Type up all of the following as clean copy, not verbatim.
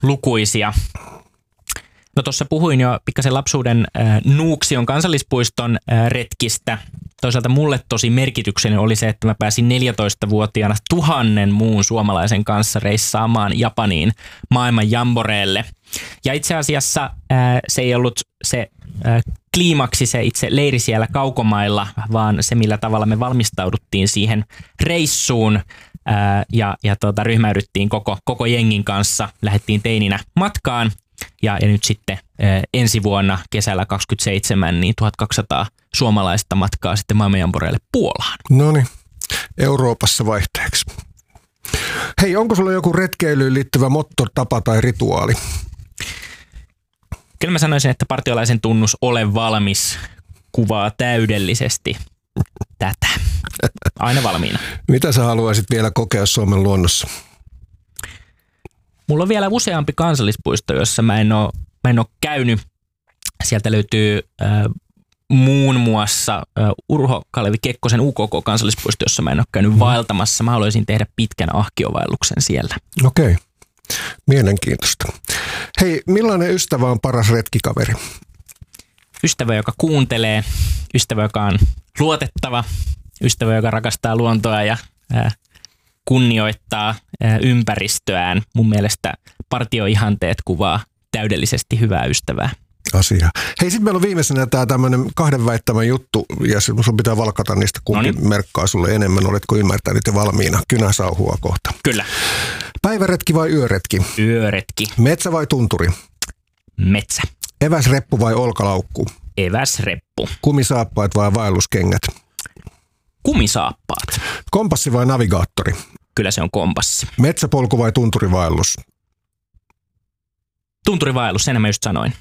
lukuisia. No tuossa puhuin jo pikkasen lapsuuden Nuuksion kansallispuiston retkistä. Toisaalta mulle tosi merkityksellinen oli se, että mä pääsin 14-vuotiaana 1000 muun suomalaisen kanssa reissaamaan Japaniin maailman jamboreelle. Ja itse asiassa se ei ollut se kliimaksi se itse leiri siellä kaukomailla, vaan se millä tavalla me valmistauduttiin siihen reissuun ja ryhmäydyttiin koko jengin kanssa, lähdettiin teininä matkaan. Ja nyt sitten ensi vuonna kesällä 27 niin 1200 suomalaista matkaa sitten maailmanjamboreille Puolaan. Noniin, Euroopassa vaihteeksi. Hei, onko sulla joku retkeilyyn liittyvä motto, tapa tai rituaali? Kyllä mä sanoisin, että partiolaisen tunnus ole valmis kuvaa täydellisesti tätä. Aina valmiina. Mitä sä haluaisit vielä kokea Suomen luonnossa? Mulla on vielä useampi kansallispuisto, jossa mä en ole käynyt. Sieltä löytyy muun muassa Urho Kalevi Kekkosen UKK-kansallispuisto, jossa mä en ole käynyt vaeltamassa. Mä haluaisin tehdä pitkän ahkiovaelluksen siellä. Okei, mielenkiintoista. Hei, millainen ystävä on paras retkikaveri? Ystävä, joka kuuntelee, ystävä, joka on luotettava, ystävä, joka rakastaa luontoa ja kunnioittaa ympäristöään. Mun mielestä partioihanteet kuvaa täydellisesti hyvää ystävää. Asia. Hei, sitten meillä on viimeisenä tämä tämmöinen kahden väittämän juttu, ja sun pitää valkata niistä, kumpi merkkaa sulle enemmän. Oletko ymmärtänyt ja valmiina? Kynäsauhua kohta. Kyllä. Päiväretki vai yöretki? Yöretki. Metsä vai tunturi? Metsä. Eväsreppu vai olkalaukku? Eväsreppu. Kumisaappaat vai vaelluskengät? Kumisaappaat. Kompassi vai navigaattori? Kyllä se on kompassi. Metsäpolku vai tunturivaellus? Tunturivaellus, sen mä just sanoin.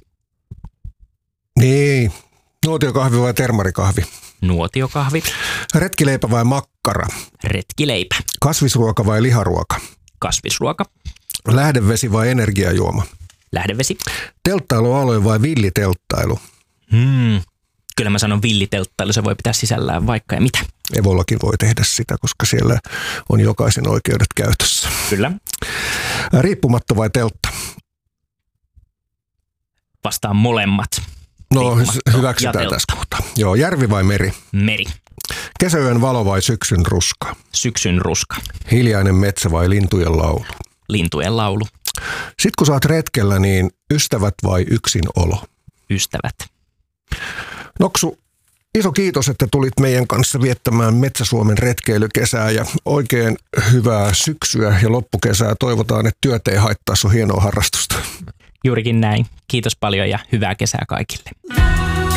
Niin. Nuotiokahvi vai termarikahvi? Nuotiokahvi. Retkileipä vai makkara? Retkileipä. Kasvisruoka vai liharuoka? Kasvisruoka. Lähdevesi vai energiajuoma? Lähdevesi. Telttailualue vai villitelttailu? Kyllä mä sanon villitelttailu, se voi pitää sisällään vaikka ja mitä. Evollakin voi tehdä sitä, koska siellä on jokaisen oikeudet käytössä. Kyllä. Riippumatto vai teltta? Vastaan molemmat. No hyväksytään tässä kohtaa. Joo, järvi vai meri? Meri. Kesäyön valo vai syksyn ruska? Syksyn ruska. Hiljainen metsä vai lintujen laulu? Lintujen laulu. Sitten kun sä oot retkellä, niin ystävät vai yksinolo? Ystävät. Noksu, iso kiitos, että tulit meidän kanssa viettämään Metsä-Suomen retkeilykesää ja oikein hyvää syksyä ja loppukesää. Toivotaan, että työt ei haittaa sun hienoa harrastusta. Juurikin näin. Kiitos paljon ja hyvää kesää kaikille.